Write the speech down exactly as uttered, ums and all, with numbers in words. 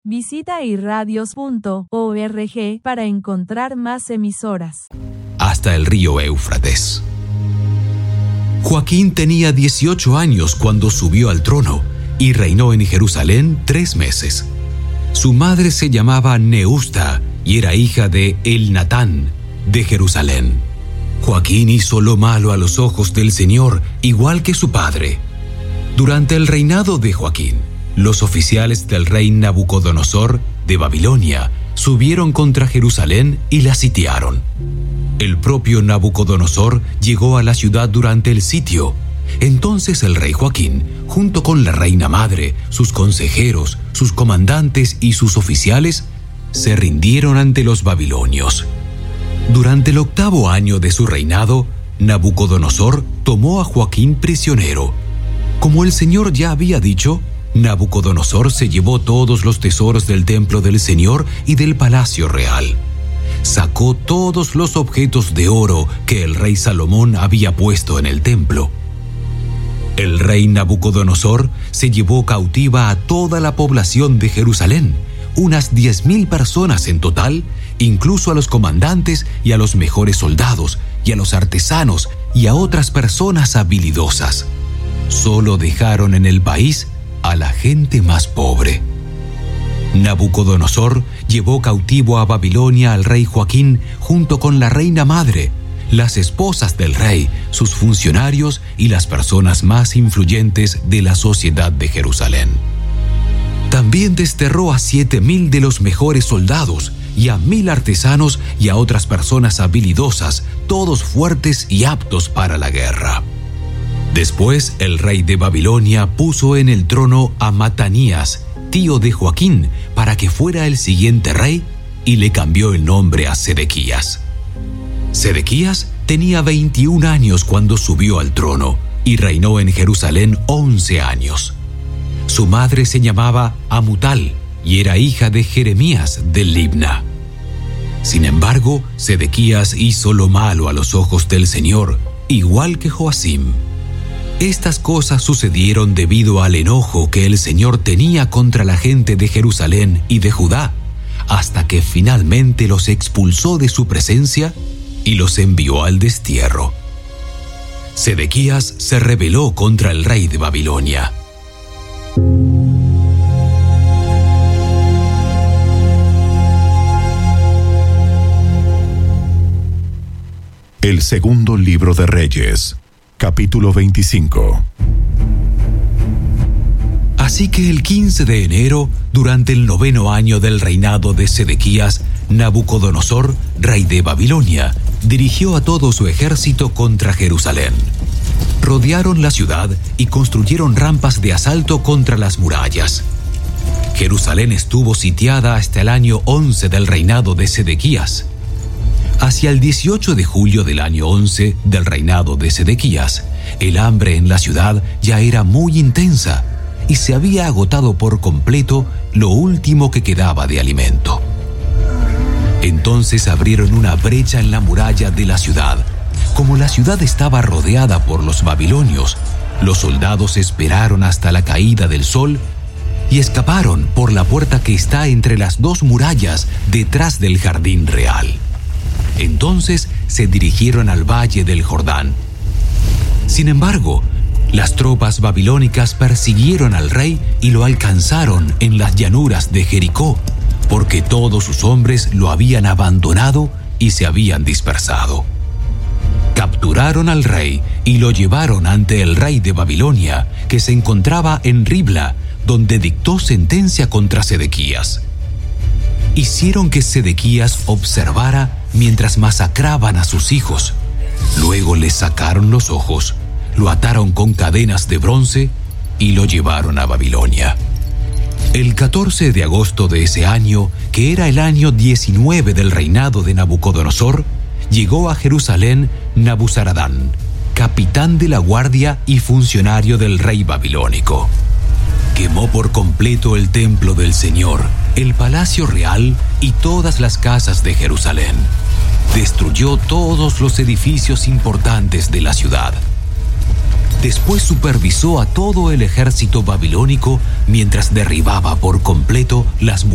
Visita irradios punto org para encontrar más emisoras. Hasta el río Éufrates. Joaquín tenía dieciocho años cuando subió al trono y reinó en Jerusalén tres meses. Su madre se llamaba Neusta y era hija de Elnatán de Jerusalén. Joaquín hizo lo malo a los ojos del Señor, igual que su padre. Durante el reinado de Joaquín, los oficiales del rey Nabucodonosor de Babilonia subieron contra Jerusalén y la sitiaron. El propio Nabucodonosor llegó a la ciudad durante el sitio. Entonces el rey Joaquín, junto con la reina madre, sus consejeros, sus comandantes y sus oficiales, se rindieron ante los babilonios. Durante el octavo año de su reinado, Nabucodonosor tomó a Joaquín prisionero. Como el Señor ya había dicho, Nabucodonosor se llevó todos los tesoros del templo del Señor y del palacio real. Sacó todos los objetos de oro que el rey Salomón había puesto en el templo. El rey Nabucodonosor se llevó cautiva a toda la población de Jerusalén, unas diez mil personas en total, incluso a los comandantes y a los mejores soldados, y a los artesanos y a otras personas habilidosas. Solo dejaron en el país a la gente más pobre. Nabucodonosor llevó cautivo a Babilonia al rey Joaquín junto con la reina madre, las esposas del rey, sus funcionarios y las personas más influyentes de la sociedad de Jerusalén. También desterró a siete mil de los mejores soldados y a mil artesanos y a otras personas habilidosas, todos fuertes y aptos para la guerra. Después, el rey de Babilonia puso en el trono a Matanías, tío de Joaquín, para que fuera el siguiente rey, y le cambió el nombre a Sedequías. Sedequías tenía veintiún años cuando subió al trono y reinó en Jerusalén once años. Su madre se llamaba Amutal y era hija de Jeremías de Libna. Sin embargo, Sedequías hizo lo malo a los ojos del Señor, igual que Joacim. Estas cosas sucedieron debido al enojo que el Señor tenía contra la gente de Jerusalén y de Judá, hasta que finalmente los expulsó de su presencia y los envió al destierro. Sedequías se rebeló contra el rey de Babilonia. El segundo libro de Reyes, capítulo veinticinco. Así que el quince de enero, durante el noveno año del reinado de Sedequías, Nabucodonosor, rey de Babilonia, dirigió a todo su ejército contra Jerusalén. Rodearon la ciudad y construyeron rampas de asalto contra las murallas. Jerusalén estuvo sitiada hasta el año once del reinado de Sedequías. Hacia el dieciocho de julio del año once del reinado de Sedequías, el hambre en la ciudad ya era muy intensa y se había agotado por completo lo último que quedaba de alimento. Entonces abrieron una brecha en la muralla de la ciudad. Como la ciudad estaba rodeada por los babilonios, los soldados esperaron hasta la caída del sol y escaparon por la puerta que está entre las dos murallas detrás del jardín real. Entonces se dirigieron al valle del Jordán. Sin embargo, las tropas babilónicas persiguieron al rey y lo alcanzaron en las llanuras de Jericó, porque todos sus hombres lo habían abandonado y se habían dispersado. Capturaron al rey y lo llevaron ante el rey de Babilonia, que se encontraba en Ribla, donde dictó sentencia contra Sedequías. Hicieron que Sedequías observara mientras masacraban a sus hijos. Luego le sacaron los ojos, lo ataron con cadenas de bronce y lo llevaron a Babilonia. El catorce de agosto de ese año, que era el año diecinueve del reinado de Nabucodonosor, llegó a Jerusalén Nabuzaradán, capitán de la guardia y funcionario del rey babilónico. Quemó por completo el templo del Señor, el palacio real y todas las casas de Jerusalén. Destruyó todos los edificios importantes de la ciudad. Después supervisó a todo el ejército babilónico mientras derribaba por completo las murallas